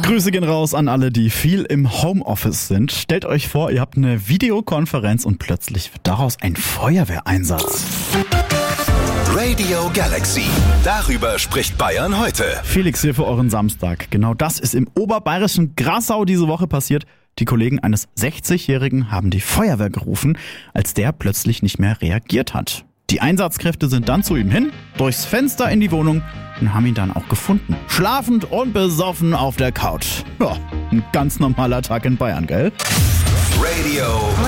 Grüße gehen raus an alle, die viel im Homeoffice sind. Stellt euch vor, ihr habt eine Videokonferenz und plötzlich wird daraus ein Feuerwehreinsatz. Radio Galaxy. Darüber spricht Bayern heute. Felix hier für euren Samstag. Genau das ist im oberbayerischen Grassau diese Woche passiert. Die Kollegen eines 60-Jährigen haben die Feuerwehr gerufen, als der plötzlich nicht mehr reagiert hat. Die Einsatzkräfte sind dann zu ihm hin, durchs Fenster in die Wohnung und haben ihn dann auch gefunden. Schlafend und besoffen auf der Couch. Ja, ein ganz normaler Tag in Bayern, gell? Radio